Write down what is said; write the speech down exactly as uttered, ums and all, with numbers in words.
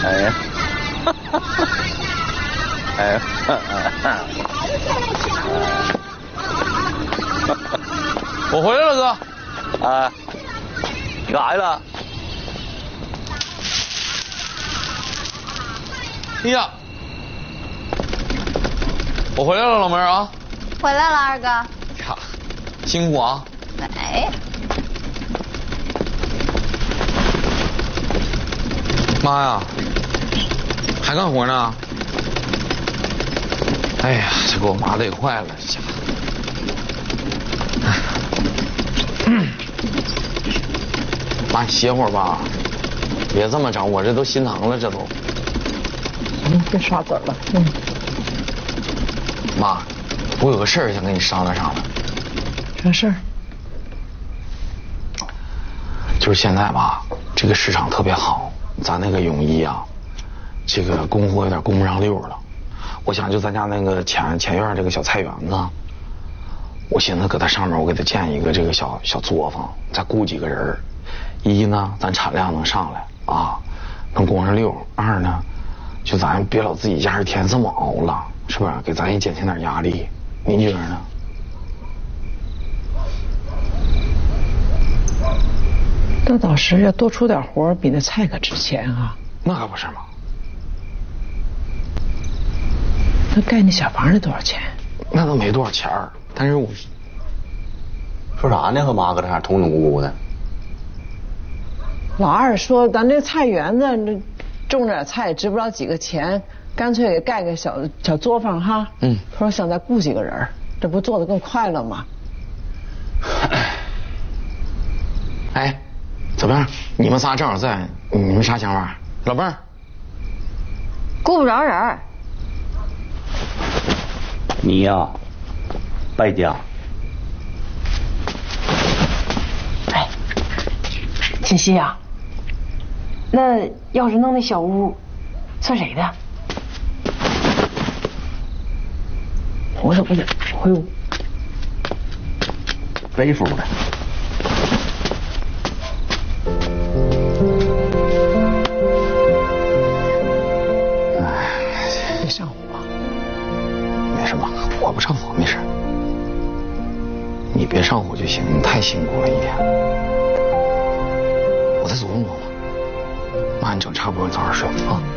哎呀，哎呀， 我回来了，哥。 啊，你干啥去了？ 哎呀，我回来了，老妹儿啊。 回来了，二哥。 呀，辛苦啊。 哎。 妈呀，还干活呢？哎呀，这给我妈累坏了，这家伙。嗯，妈，你歇会儿吧，别这么整，我这都心疼了，这都。 嗯，别刷嘴了。嗯。 妈，我有个事儿想跟你商量商量。 啥事儿？ 就是现在吧，这个市场特别好，咱那个泳衣啊，这个供货有点供不上溜了。我想就咱家那个前前院这个小菜园子，我寻思搁它上面我给它建一个这个小小作坊，再雇几个人，一呢咱产量能上来啊，能供上溜；二呢，就咱别老自己家一天这么熬了，是吧？给咱也减轻点压力，你觉得呢？ 那倒是，要多出点活，比那菜可值钱啊。 那可不是吗？ 那盖那小房得多少钱？ 那都没多少钱儿，但是我说啥呢？和妈搁这还同努咕咕的。 老二说，咱这菜园子这种点菜值不了几个钱，干脆给盖个小小作坊哈。嗯。他说想再雇几个人，这不做得更快了吗？ 哎，怎么样？你们仨正好在，你们啥想法？老妹儿， 顾不着人。 你呀，败家。 哎，锦溪啊，那要是弄那小屋，算谁的？ 我说不行，回屋。 背夫的。 别上火。 没什么，我不上火，没事。你别上火就行，你太辛苦了一天。我再琢磨琢磨。妈，你整差不多，你早点睡啊。